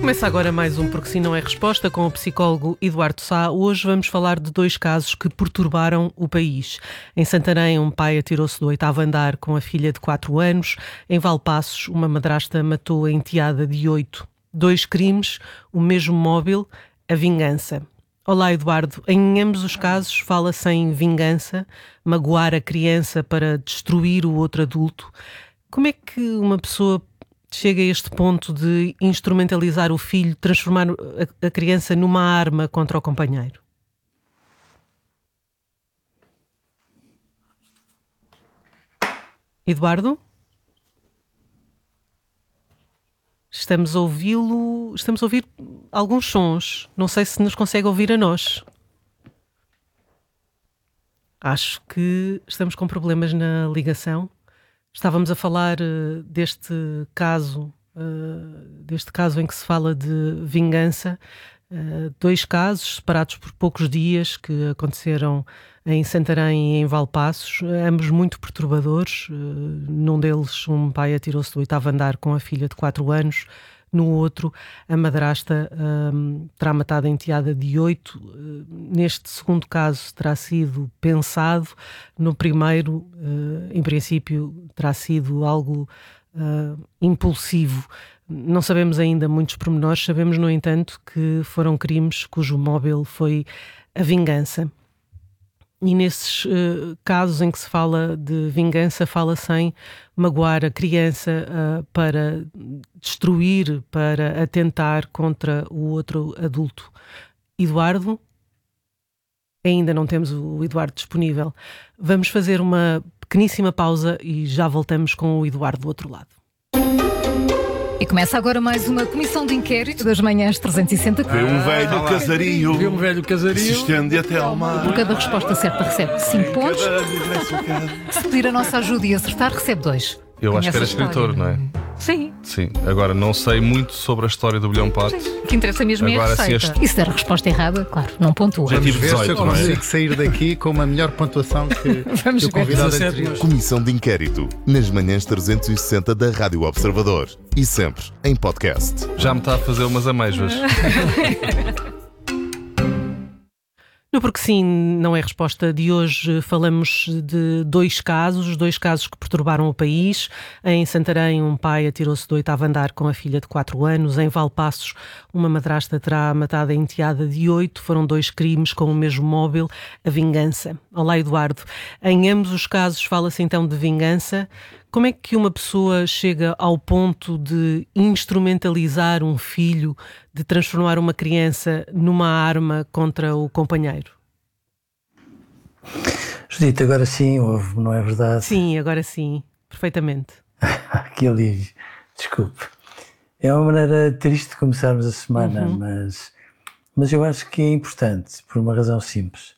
Começa agora mais um Porque Sim Não É Resposta com o psicólogo Eduardo Sá. Hoje vamos falar de dois casos que perturbaram o país. Em Santarém, um pai atirou-se do 8º andar com a filha de 4 anos. Em Valpaços, uma madrasta matou a enteada de 8. Dois crimes, o mesmo móvel, a vingança. Olá, Eduardo. Em ambos os casos fala-se em vingança, magoar a criança para destruir o outro adulto. Como é que uma pessoa chega a este ponto de instrumentalizar o filho, transformar a criança numa arma contra o companheiro? Eduardo? Estamos a ouvi-lo, estamos a ouvir alguns sons. Não sei se nos consegue ouvir a nós. Acho que estamos com problemas na ligação. Estávamos a falar deste caso em que se fala de vingança. Dois casos separados por poucos dias que aconteceram em Santarém e em Valpaços, ambos muito perturbadores. Num deles, um pai atirou-se do 8º andar com a filha de 4 anos. No outro, a madrasta terá matado a enteada de 8. Neste segundo caso terá sido pensado. No primeiro, em princípio, terá sido algo impulsivo. Não sabemos ainda muitos pormenores, sabemos, no entanto, que foram crimes cujo móvel foi a vingança. E nesses casos em que se fala de vingança, fala-se em magoar a criança para destruir, para atentar contra o outro adulto. Eduardo? Ainda não temos o Eduardo disponível. Vamos fazer uma pequeníssima pausa e já voltamos com o Eduardo do outro lado. E começa agora mais uma comissão de inquérito das manhãs 360. Vê um velho casario. Que se estende até ao mar. Por cada resposta certa recebe 5 pontos. Se pedir a nossa ajuda e acertar, recebe 2. Eu acho que era escritor, não é? Sim. Sim. Agora, não sei muito sobre a história do Bilhão Pato. O que interessa mesmo é a Agora, receita. E se der a resposta errada, claro, não pontua. Já tive Ver se eu 18, não é? consigo sair daqui com uma melhor pontuação que Vamos o convidado ver. anterior. Comissão de Inquérito, nas manhãs 360 da Rádio Observador e sempre em podcast. Já me está a fazer umas amêijoas. No Porque Sim Não É Resposta de hoje, falamos de dois casos que perturbaram o país. Em Santarém, um pai atirou-se do 8º andar com a filha de 4 anos. Em Valpaços, uma madrasta terá matado a enteada de 8. Foram dois crimes com o mesmo móvel, a vingança. Olá, Eduardo. Em ambos os casos fala-se então de vingança. Como é que uma pessoa chega ao ponto de instrumentalizar um filho, de transformar uma criança numa arma contra o companheiro? Judite, agora sim houve, não é verdade? Sim, agora sim, perfeitamente. Que alívio, desculpe. É uma maneira triste de começarmos a semana, mas eu acho que é importante, por uma razão simples.